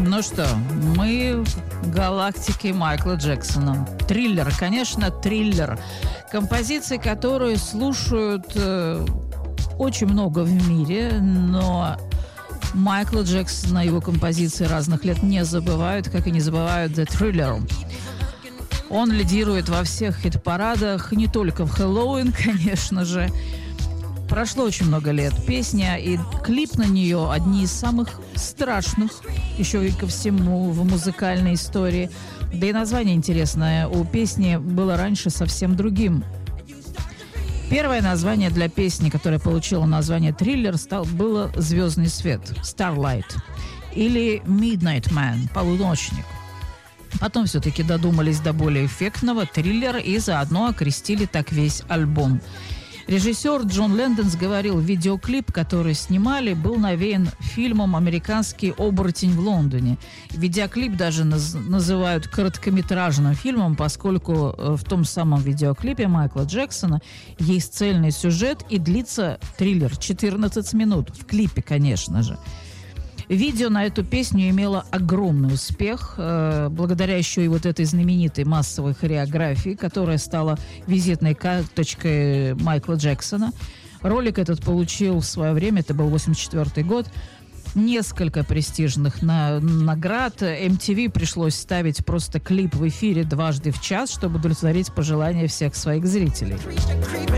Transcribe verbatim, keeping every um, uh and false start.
Ну что, мы в галактике Майкла Джексона. Триллер, конечно, триллер. Композиции, которые слушают э, очень много в мире, но Майкла Джексона, его композиции разных лет не забывают, как и не забывают The Thriller. Он лидирует во всех хит-парадах, не только в Хэллоуин, конечно же. Прошло очень много лет. Песня и клип на нее одни из самых страшных, еще и ко всему, в музыкальной истории. Да и название интересное. У песни было раньше совсем другим. Первое название для песни, которая получила название «Триллер», стал, было «Звездный свет» (Starlight) или «Midnight Man» (Полуночник). Потом все-таки додумались до более эффектного «Триллер» и заодно окрестили так весь альбом. Режиссер Джон Лэндонс говорил, видеоклип, который снимали, был навеян фильмом «Американский оборотень в Лондоне». Видеоклип даже наз- называют короткометражным фильмом, поскольку в том самом видеоклипе Майкла Джексона есть цельный сюжет и длится триллер четырнадцать минут. В клипе, конечно же. Видео на эту песню имело огромный успех, э, благодаря еще и вот этой знаменитой массовой хореографии, которая стала визитной карточкой Майкла Джексона. Ролик этот получил в свое время, это был восемьдесят четвёртый год, несколько престижных на, наград. эм ти ви пришлось ставить просто клип в эфире дважды в час, чтобы удовлетворить пожелания всех своих зрителей.